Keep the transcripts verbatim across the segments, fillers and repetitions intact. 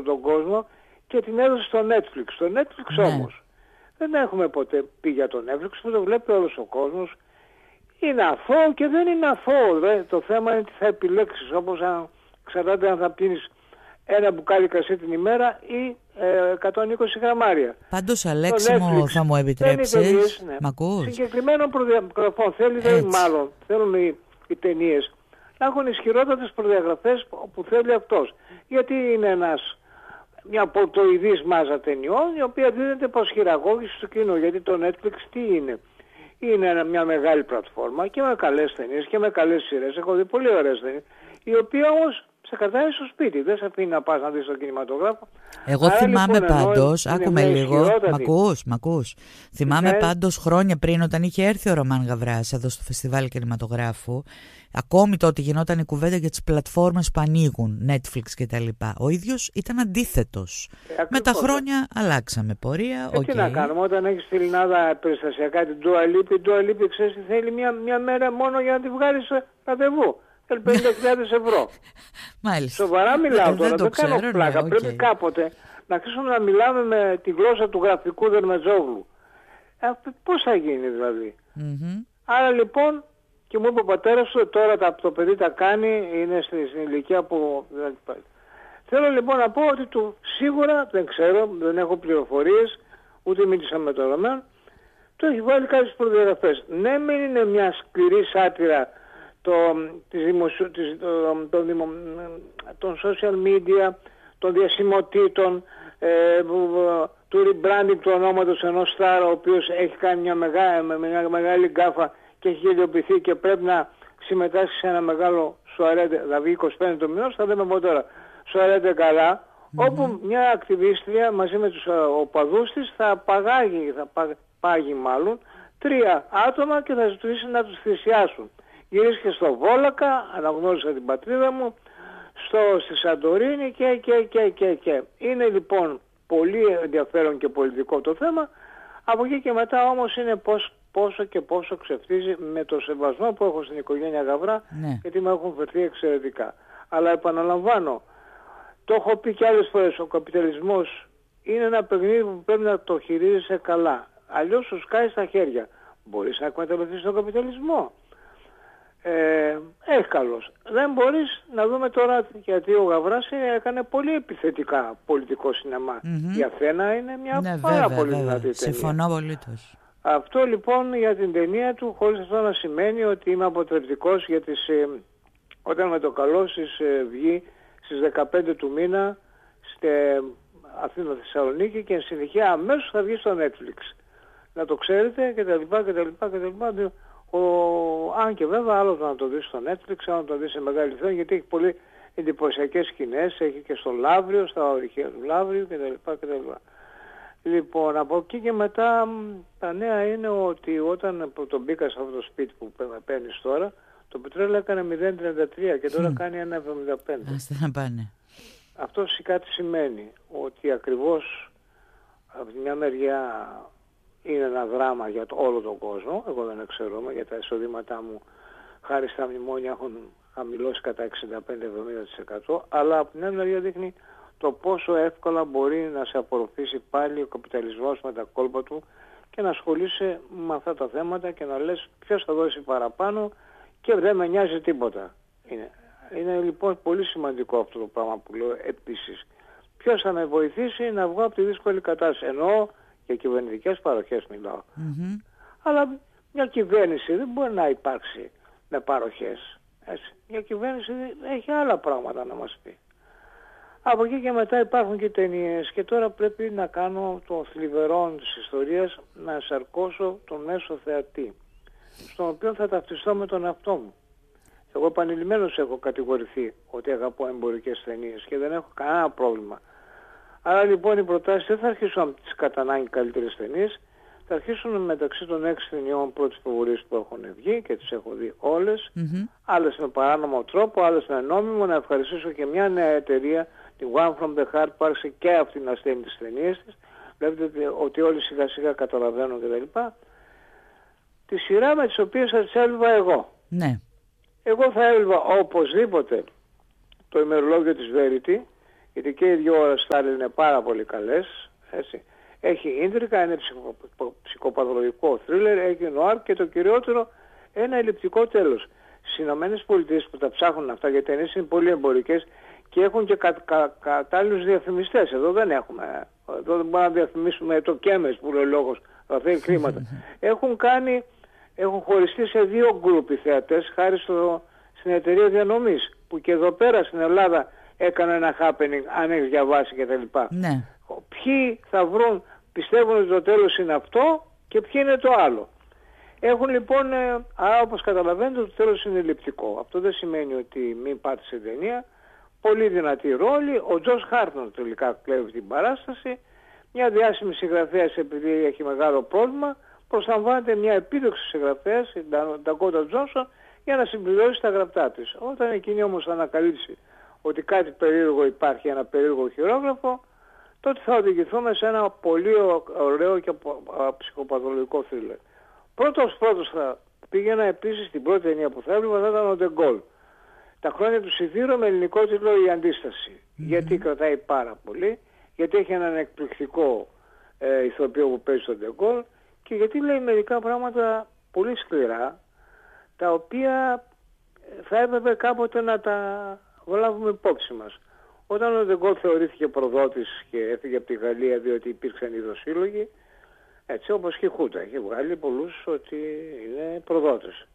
τον κόσμο και την έδωσε στο Netflix. Το Netflix ναι. όμως δεν έχουμε ποτέ πει για το Netflix που το βλέπει όλος ο κόσμος. Είναι αθώο και δεν είναι αθώο. Δε. Το θέμα είναι τι θα επιλέξεις, όπως αν εξαρτάται αν θα πίνεις ένα μπουκάλι κρασί την ημέρα ή ε, εκατόν είκοσι γραμμάρια. Πάντως, Αλέξη μου, θα μου επιτρέψεις, ναι. Μ' ακούς? Συγκεκριμένων προδιαγραφών θέλει, μάλλον, θέλουν οι, οι ταινίες να έχουν ισχυρότατες προδιαγραφές που θέλει αυτός. Γιατί είναι ένας, μια πορτοειδής μάζα ταινιών η οποία δίνεται προς χειραγώγηση του κοινού. Γιατί το Netflix τι είναι? Είναι μια μεγάλη πλατφόρμα και με καλές ταινίες και με καλές σειρές. Έχω δει πολύ ωραίες ταινίες, η οποία όμως σε κρατάει στο σπίτι. Δεν σε αφήνει να πας να δεις τον κινηματογράφο. Εγώ Άρα, θυμάμαι λοιπόν, πάντως, άκουμε λίγο, μ' ακούς, μ' ακούς. Θυμάμαι ναι. πάντως χρόνια πριν όταν είχε έρθει ο Ρωμάν Γαβράς εδώ στο Φεστιβάλ Κινηματογράφου, ακόμη τότε γινόταν η κουβέντα για τις πλατφόρμες που ανοίγουν, Netflix και τα λοιπά. Ο ίδιος ήταν αντίθετος. Ε, Με τα χρόνια αλλάξαμε πορεία. Ε, okay. Τι να κάνουμε, όταν έχεις στην Ελλάδα περιστασιακά την Dua Lipa, η Dua Lipa ξέρεις θέλει μια, μια μέρα μόνο για να τη βγάλεις ραντεβού. Θέλει πενήντα χιλιάδες ευρώ. Μάλιστα. Σοβαρά μιλάω ε, τώρα, δεν, δεν κάνω ξέρω, πλάκα. Ναι, Πρέπει okay. κάποτε να αρχίσουμε να μιλάμε με τη γλώσσα του γραφικού Δερμετζόγλου. Ε, πώς θα γίνει δηλαδή. Mm-hmm. Άρα λοιπόν, και μου είπε ο πατέρας του, τώρα τα, το παιδί τα κάνει, είναι στην, στην ηλικία που... Θέλω λοιπόν να πω ότι του σίγουρα, δεν ξέρω, δεν έχω πληροφορίες, ούτε μίλησα με τον Ρωμαίο, του έχει βάλει κάποιες προδιαγραφές. Ναι, μην είναι μια σκληρή σάτυρα το, της δημοσιο, της, το, το, δημο, των social media, των διασημοτήτων, ε, του rebranding του ονόματος ενός στάρα, ο οποίος έχει κάνει μια μεγάλη, μια μεγάλη γκάφα και έχει γελιοποιηθεί και πρέπει να συμμετάσχει σε ένα μεγάλο σουαρέντε, δηλαδή είκοσι πέντε το μηνός, θα δούμε από τώρα, σουαρέντε καλά, mm-hmm. όπου μια ακτιβίστρια μαζί με τους οπαδούς της θα παγάγει, θα πα, πάγει μάλλον, τρία άτομα και θα ζητήσει να τους θυσιάσουν. Γυρίστηκε στο Βόλακα, αναγνώρισα την πατρίδα μου, στο, στη Σαντορίνη και, και, και, και, και. Είναι λοιπόν πολύ ενδιαφέρον και πολιτικό το θέμα. Από εκεί και μετά όμως είναι πώς, πόσο και πόσο ξεφτίζει με το σεβασμό που έχω στην οικογένεια Γαβρά, ναι. γιατί με έχουν φερθεί εξαιρετικά. Αλλά επαναλαμβάνω, το έχω πει και άλλες φορές, ο καπιταλισμός είναι ένα παιχνίδι που πρέπει να το χειρίζεσαι καλά. Αλλιώς σου σκάει στα χέρια. Μπορείς να εκμεταλλευτείς τον καπιταλισμό. Ε, έχει καλώς. Δεν μπορείς να δούμε τώρα, γιατί ο Γαβράς έκανε πολύ επιθετικά πολιτικό σινεμά. Mm-hmm. Η Αθήνα είναι μια ναι, πάρα βέβαια, πολύ δυνατή ταινία. Συμφωνώ απολύτως. Αυτό λοιπόν για την ταινία του, χωρίς αυτό να σημαίνει ότι είμαι αποτρεπτικός, γιατί σε, όταν με το καλό στις, ε, βγει στις δεκαπέντε του μήνα στη Αθήνα Θεσσαλονίκη και εν συνεχεία αμέσως θα βγει στο Netflix. Να το ξέρετε και τα λοιπά και τα λοιπά και τα λοιπά. Ο... Αν και βέβαια άλλο το να το δεις στο Netflix, άλλο να το δεις σε μεγάλη οθόνη, γιατί έχει πολύ εντυπωσιακές σκηνές, έχει και στο Λαύριο, στα ορυχεία του Λαύριου κτλ. κτλ. Λοιπόν, από εκεί και μετά τα νέα είναι ότι όταν τον μπήκα σε αυτό το σπίτι που παίρνεις τώρα, το πετρέλαιο έκανε μηδέν κόμμα τριάντα τρία και τώρα mm. κάνει ένα κόμμα εβδομήντα πέντε. Άστε να πάνε. Αυτό κάτι σημαίνει ότι ακριβώς από τη μια μεριά είναι ένα δράμα για το, όλο τον κόσμο. Εγώ δεν ξέρω, για τα εισοδήματά μου χάρη στα μνημόνια έχουν χαμηλώσει κατά εξήντα πέντε με εβδομήντα τοις εκατό, αλλά από την άλλη μεριά δείχνει το πόσο εύκολα μπορεί να σε απορροφήσει πάλι ο καπιταλισμός με τα κόλπα του και να ασχολείσαι με αυτά τα θέματα και να λες ποιος θα δώσει παραπάνω και δεν με νοιάζει τίποτα. Είναι, είναι λοιπόν πολύ σημαντικό αυτό το πράγμα που λέω επίσης. Ποιος θα με βοηθήσει να βγω από τη δύσκολη κατάσταση. Εννοώ για κυβερνητικές παροχές μιλάω. Mm-hmm. Αλλά μια κυβέρνηση δεν μπορεί να υπάρξει με παροχές. Έτσι. Μια κυβέρνηση έχει άλλα πράγματα να μας πει. Από εκεί και μετά υπάρχουν και ταινίες και τώρα πρέπει να κάνω το θλιβερό της ιστορίας, να σαρκώσω τον μέσο θεατή, στον οποίο θα ταυτιστώ με τον εαυτό μου. Εγώ επανειλημμένως έχω κατηγορηθεί ότι αγαπώ εμπορικές ταινίες και δεν έχω κανένα πρόβλημα. Άρα λοιπόν οι προτάσεις δεν θα αρχίσουν από τις κατά ανάγκη καλύτερες ταινίες, θα αρχίσουν μεταξύ των έξι ταινιών πρώτης προβολής που έχουν βγει και τις έχω δει όλες, mm-hmm. άλλες με παράνομο τρόπο, άλλες με νόμιμο. Να ευχαριστήσω και μια νέα εταιρεία, τη One From The Heart, που άρχισε και αυτή να στέλνει τις ταινίες της. Βλέπετε ότι όλοι σιγά σιγά καταλαβαίνουν κτλ. Τη σειρά με τις οποίες θα τις έλβα εγώ. Ναι. Εγώ θα έλβα οπωσδήποτε το ημερολόγιο της Verity, γιατί και οι δύο ώρες Στάλιν είναι πάρα πολύ καλές, έτσι. Έχει ίντρικα, είναι ψυχο, ψυχοπαθολογικό θρίλερ, έχει νοάρ και το κυριότερο ένα ελλειπτικό τέλος. Στις Ηνωμένες Πολιτείες που τα ψάχνουν αυτά, γιατί οι ταινίες είναι πολύ εμπορικές και έχουν και κα, κα, κατάλληλους διαφημιστές. Εδώ δεν έχουμε. Εδώ δεν μπορούμε να διαφημίσουμε το Κέμες που λέει ο λόγος, θα θέλει χρήματα. Έχουν κάνει, έχουν χωριστεί σε δύο γκρουπ οι θεατές χάρη στο, στην εταιρεία διανομής, που και εδώ πέρα στην Ελλάδα έκανε ένα happening, αν έχεις διαβάσει κτλ. Ναι. Ποιοι θα βρουν, πιστεύουν ότι το τέλος είναι αυτό και ποιοι είναι το άλλο. Έχουν λοιπόν, ε, άρα όπως καταλαβαίνετε το τέλος είναι ελλειπτικό. Αυτό δεν σημαίνει ότι μην πάτε σε ταινία. Πολύ δυνατή ρόλη. Ο Τζος Χάρτνερ τελικά κλέβει την παράσταση. Μια διάσημη συγγραφέας, επειδή έχει μεγάλο πρόβλημα, προσλαμβάνεται μια επίδοξη συγγραφέας, η Ντακότα Τζόνσον, για να συμπληρώσει τα γραπτά της. Όταν εκείνη όμως ανακαλύψει ότι κάτι περίεργο υπάρχει, ένα περίεργο χειρόγραφο, τότε θα οδηγηθούμε σε ένα πολύ ωραίο και ψυχοπαθολογικό θρίλερ. Πρώτος πρώτος θα πήγαινα επίσης την πρώτη ταινία που θα έβλεπα, θα ήταν ο Ντεγκόλ. Τα χρόνια του Σιδήρου με ελληνικό τίτλο «Η Αντίσταση». Mm-hmm. Γιατί κρατάει πάρα πολύ, γιατί έχει έναν εκπληκτικό ε, ηθοποιό που παίζει τον Ντεγκόλ και γιατί λέει μερικά πράγματα πολύ σκληρά, τα οποία θα έπρεπε κάποτε να τα βλάβουμε υπόψη μας. Όταν ο Ντεγκόλ θεωρήθηκε προδότης και έφυγε από τη Γαλλία διότι υπήρξαν ειδοσύλλογοι, έτσι όπως και η Χούντα, έχει βγάλει πολλούς ότι είναι προδότες.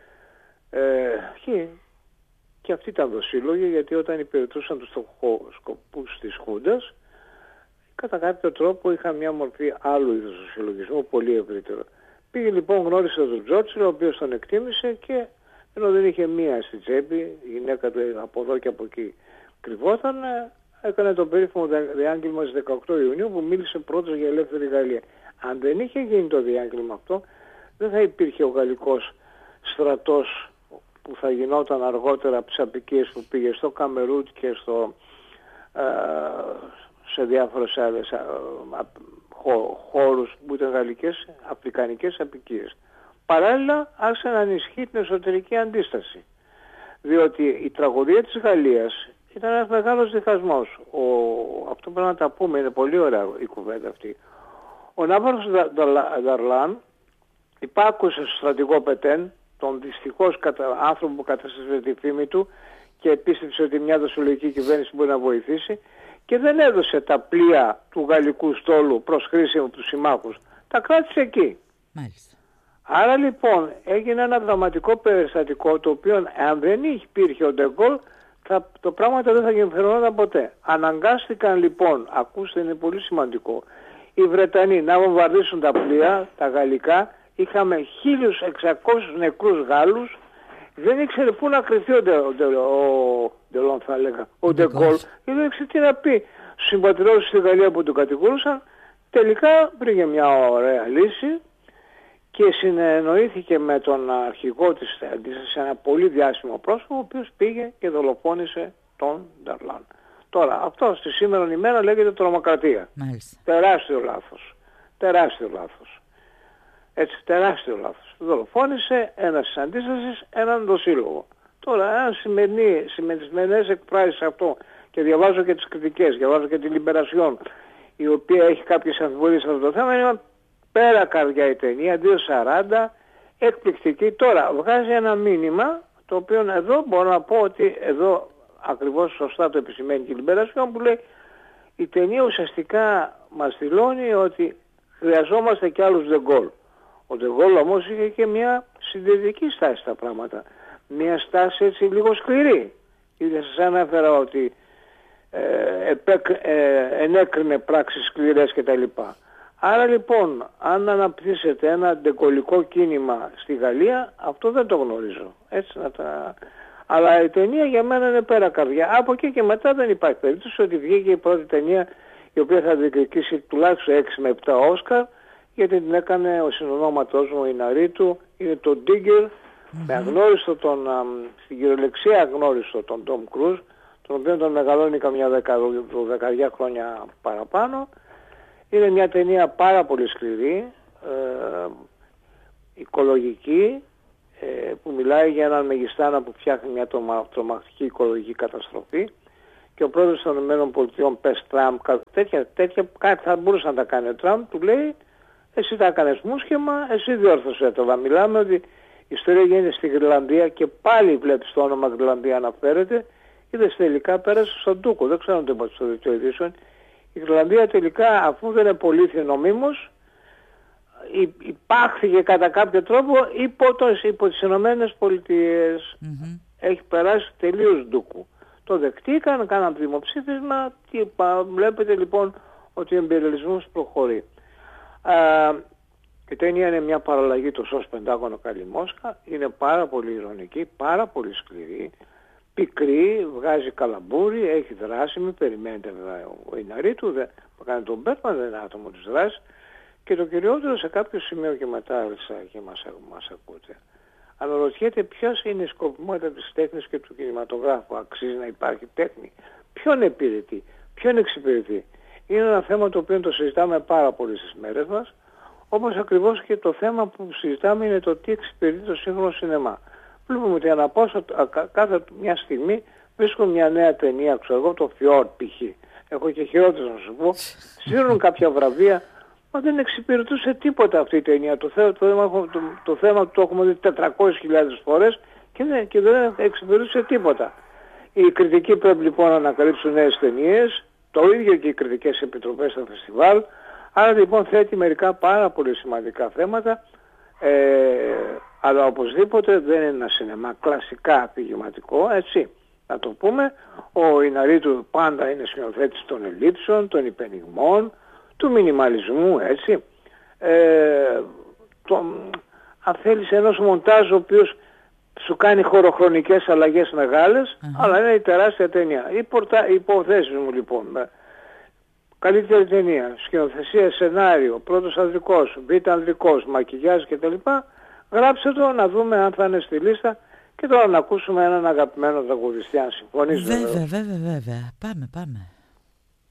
Ε, και, και αυτοί ήταν δοσύλλογοι, γιατί όταν υπηρετούσαν τους σκοπούς της Χούντας, κατά κάποιο τρόπο είχαν μια μορφή άλλου είδους δοσυλλογισμού, πολύ ευρύτερο. Πήγε λοιπόν, γνώρισε τον Τζόρτσιλ, ο οποίος τον εκτίμησε και ενώ δεν είχε μία στη τσέπη, η γυναίκα του από εδώ και από εκεί κρυβόταν, έκανε το περίφημο διάγγελμα στις δεκαοκτώ Ιουνίου που μίλησε πρώτος για ελεύθερη Γαλλία. Αν δεν είχε γίνει το διάγγελμα αυτό, δεν θα υπήρχε ο γαλλικός στρατός που θα γινόταν αργότερα από τις απικίες που πήγε στο Καμερούτ και στο, ε, σε διάφορες άλλες ε, χώρους που ήταν γαλλικές, αφρικανικές απικίες. Παράλληλα άρχισε να ενισχύει την εσωτερική αντίσταση, διότι η τραγωδία της Γαλλίας ήταν ένας μεγάλος διχασμός. Ο, αυτό πρέπει να τα πούμε, είναι πολύ ωραία η κουβέντα αυτή. Ο Νάβαρος Νταρλάν υπάκουσε στο στρατηγό Πετέν, τον δυστυχώς κατα... άνθρωπο που καταστρέφει τη φήμη του και πίστεψε ότι μια δοσολογική κυβέρνηση μπορεί να βοηθήσει και δεν έδωσε τα πλοία του γαλλικού στόλου προς χρήση από τους συμμάχους. Τα κράτησε εκεί. Μάλιστα. Άρα λοιπόν έγινε ένα δραματικό περιστατικό, το οποίο αν δεν υπήρχε ο Ντεγκόλ θα, το πράγμα δεν θα γεμφερόταν ποτέ. Αναγκάστηκαν λοιπόν, ακούστε, είναι πολύ σημαντικό, οι Βρετανοί να βομβαρδίσουν τα πλοία, τα γαλλικά. Είχαμε χίλιους εξακόσιους νεκρούς Γάλλους. Δεν ήξερε πού να κρυφτεί ο Ντελόν, θα έλεγα, ο Ντεγκόλ. Και δεν ήξερε τι να πει. Στους συμπατριώτες στη Γαλλία που τον κατηγορούσαν, τελικά βρήκε μια ωραία λύση και συνεννοήθηκε με τον αρχηγό της αντίστασης, ένα πολύ διάσημο πρόσωπο, ο οποίος πήγε και δολοφόνησε τον Νταρλάν. Τώρα, αυτό στη σήμερα ημέρα λέγεται τρομοκρατία. Μάλιστα. Τεράστιο λάθος. Τεράστιο λάθος. Έτσι, τεράστιο λάθος. Δολοφόνησε ένας της αντίστασης έναν δοσύλλογο. Τώρα, αν σημερινές εκφράσεις αυτό και διαβάζω και τις κριτικές, διαβάζω και τη Λιμπερασιόν, η οποία έχει κάποιες αμφιβολίες σε αυτό το θέμα, είναι πέρα καρδιά η ταινία, δύο σαράντα, εκπληκτική. Τώρα, βγάζει ένα μήνυμα, το οποίο εδώ μπορώ να πω ότι εδώ ακριβώς σωστά το επισημαίνει και η Λιμπερασιόν, που λέει η ταινία ουσιαστικά μας δηλώνει ότι χρειαζόμαστε και άλλους Ντεγκόλ. Ο Ντεγκόλ όμως είχε και μια συντηρητική στάση στα πράγματα. Μια στάση έτσι λίγο σκληρή. Ήδη σας ανέφερα ότι ε, επέκ, ε, ενέκρινε πράξεις σκληρές κτλ. Άρα λοιπόν, αν αναπτύσσεται ένα ντεγκολικό κίνημα στη Γαλλία, αυτό δεν το γνωρίζω. Έτσι να τα... Αλλά η ταινία για μένα είναι πέρα καρδιά. Από εκεί και μετά δεν υπάρχει περίπτωση ότι βγήκε η πρώτη ταινία η οποία θα διεκδικήσει τουλάχιστον έξι με επτά Όσκαρ, γιατί την έκανε ο συνονόματός μου, η Ναρίτου, είναι το Digger, mm-hmm. με αγνώριστο τον, α, στην κυριολεξία αγνώριστο τον Τόμ Κρούζ, τον οποίο τον μεγαλώνει καμιά δεκαετία χρόνια παραπάνω. Είναι μια ταινία πάρα πολύ σκληρή, ε, οικολογική, ε, που μιλάει για έναν μεγιστάνα που φτιάχνει μια τρομακτική οικολογική καταστροφή και ο πρόεδρος των ΗΠΑ, πες Τραμπ, τέτοια, τέτοια, κάτι θα μπορούσε να τα κάνει ο Τραμπ, του λέει, εσύ τα έκανες μουσχεμα, εσύ διόρθωσέ το. Μιλάμε ότι η ιστορία γίνεται στη Γρυλανδία και πάλι βλέπεις το όνομα Γρυλανδία αναφέρεται, είδες τελικά πέρασε στον Τούκο, δεν ξέρω αν το είπατε στο δελτίο ειδήσεων. Η Γρυλανδία τελικά, αφού δεν επολύθη νομίμως, υπάχθηκε κατά κάποιο τρόπο υπό, το, υπό τις Ηνωμένες Πολιτείες. Mm-hmm. Έχει περάσει τελείως ντούκου. Το δεκτήκαν, κάναν δημοψήφισμα και βλέπετε λοιπόν ότι ο εμπειριαλισμός προχωρεί. Α, η ταινία είναι μια παραλλαγή του ΣΟΣ Πεντάγωνο Καλή Μόσχα, είναι πάρα πολύ ειρωνική, πάρα πολύ σκληρή, πικρή, βγάζει καλαμπούρι, έχει δράση, μην περιμένετε βέβαια ο Ιναρίτου, που κάνει τον Μπέρμαν, δεν είναι άτομο της δράσης. Και το κυριότερο σε κάποιο σημείο και μετά και μας, μας ακούτε. Αναρωτιέται ποιος είναι η σκοπιμότητα της τέχνης και του κινηματογράφου. Αξίζει να υπάρχει τέχνη. Ποιον υπηρετεί, ποιον εξυπηρετεί. Είναι ένα θέμα το οποίο το συζητάμε πάρα πολύ στις μέρες μας. Όπως ακριβώς και το θέμα που συζητάμε είναι το τι εξυπηρετεί το σύγχρονο σινεμά. Βλέπουμε ότι ανά πάσα, κάθε μια στιγμή βρίσκουν μια νέα ταινία, ξέρω εγώ, το Fjord π.χ. Έχω και χειρότερο να σου πω. Σύρουν κάποια βραβεία. Μα δεν εξυπηρετούσε τίποτα αυτή η ταινία. Το, θέ, το, το, το, το θέμα το έχουμε δει τετρακόσιες χιλιάδες φορές και δεν, και δεν εξυπηρετούσε τίποτα. Οι κριτικοί πρέπει λοιπόν να ανακαλύψουν νέες ταινίες, το ίδιο και οι κριτικές επιτροπές στα φεστιβάλ. Άρα λοιπόν θέτει μερικά πάρα πολύ σημαντικά θέματα, ε, αλλά οπωσδήποτε δεν είναι ένα σινεμά κλασικά αφηγηματικό, έτσι. Να το πούμε, ο Ιναρίτου πάντα είναι σκηνοθέτης των ελλείψεων, των υπενιγμών, του μινιμαλισμού, έτσι. Ε, το, αν θέλεις ενός μοντάζ ο οποίος σου κάνει χωροχρονικές αλλαγές μεγάλες, uh-huh. αλλά είναι η τεράστια ταινία. Οι πορτα, υποθέσεις μου λοιπόν. Καλύτερη ταινία, σκηνοθεσία, σενάριο, πρώτος ανδρικός, β' ανδρικός, μακιγιάζ κτλ. Γράψτε το να δούμε αν θα είναι στη λίστα και τώρα να ακούσουμε έναν αγαπημένο τραγουδιστή, αν συμφωνείς. Βέβαια, βέβαια, βέβαια. Πάμε, πάμε.